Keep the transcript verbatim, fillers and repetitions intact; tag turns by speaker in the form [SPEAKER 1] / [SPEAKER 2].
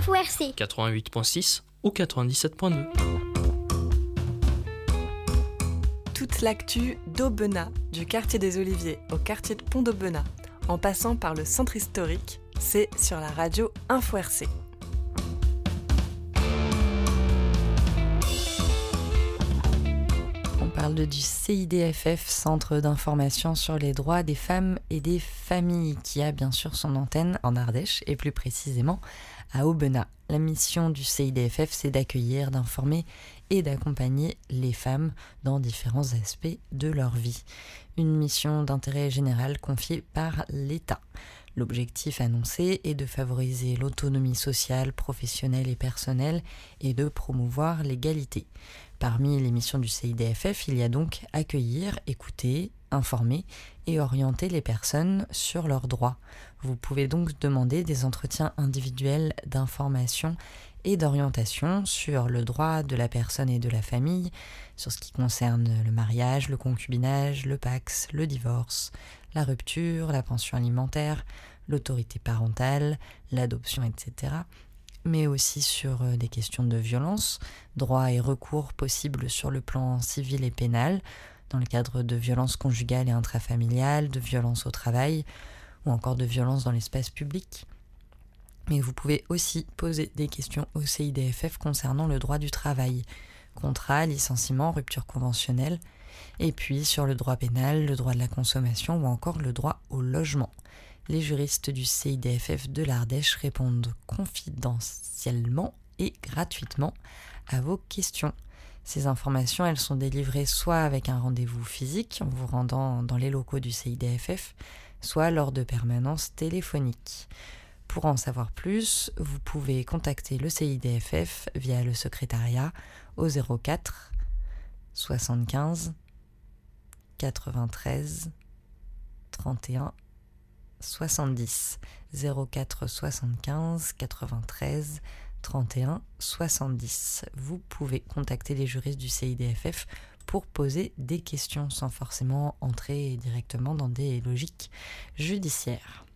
[SPEAKER 1] Info R C
[SPEAKER 2] quatre-vingt-huit virgule six ou quatre-vingt-dix-sept virgule deux.
[SPEAKER 3] Toute l'actu d'Aubenas, du quartier des Oliviers au quartier de Pont d'Aubenas, en passant par le centre historique, c'est sur la radio Info R C.
[SPEAKER 4] On parle du C I D F F, Centre d'information sur les droits des femmes et des familles, qui a bien sûr son antenne en Ardèche et plus précisément à Aubenas. La mission du C I D F F, c'est d'accueillir, d'informer et d'accompagner les femmes dans différents aspects de leur vie. Une mission d'intérêt général confiée par l'État. L'objectif annoncé est de favoriser l'autonomie sociale, professionnelle et personnelle et de promouvoir l'égalité. Parmi les missions du C I D F F, il y a donc accueillir, écouter, informer et orienter les personnes sur leurs droits. Vous pouvez donc demander des entretiens individuels d'information et d'orientation sur le droit de la personne et de la famille, sur ce qui concerne le mariage, le concubinage, le Pacs, le divorce, la rupture, la pension alimentaire, l'autorité parentale, l'adoption, et cetera, mais aussi sur des questions de violence, droits et recours possibles sur le plan civil et pénal, dans le cadre de violences conjugales et intrafamiliales, de violences au travail, ou encore de violences dans l'espace public. Mais vous pouvez aussi poser des questions au C I D F F concernant le droit du travail, contrat, licenciement, rupture conventionnelle, et puis sur le droit pénal, le droit de la consommation ou encore le droit au logement. Les juristes du C I D F F de l'Ardèche répondent confidentiellement et gratuitement à vos questions. Ces informations, elles sont délivrées soit avec un rendez-vous physique en vous rendant dans les locaux du C I D F F, soit lors de permanences téléphoniques. Pour en savoir plus, vous pouvez contacter le C I D F F via le secrétariat au zéro quatre soixante-quinze quatre-vingt-treize trente et un soixante-dix. zéro quatre soixante-quinze quatre-vingt-treize trente et un soixante-dix. Vous pouvez contacter les juristes du C I D F F pour poser des questions sans forcément entrer directement dans des logiques judiciaires.